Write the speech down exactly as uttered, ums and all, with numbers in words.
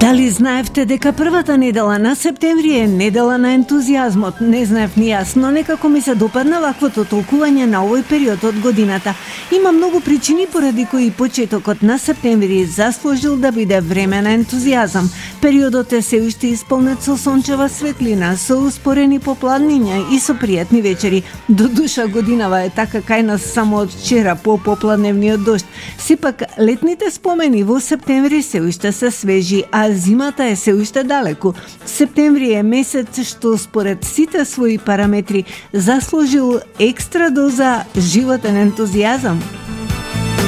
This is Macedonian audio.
Дали знаевте дека првата недела на септември е недела на ентузијазмот? Не знаев ни јас, но некако ми се допадна ваквото толкување на овој период од годината. Има многу причини поради кои почетокот на септември заслужил да биде време на ентузијазам. Периодот е се уште исполнет со сончева светлина, со успорени попладниња и со пријатни вечери. До душа годинава е така кај нас само од вчера по попладневниот дожд. Сепак летните спомени во септември се уште се свежи, а зимата е се уште далеку. Септември е месец што според сите своји параметри заслужил екстра доза животен ентузијазам.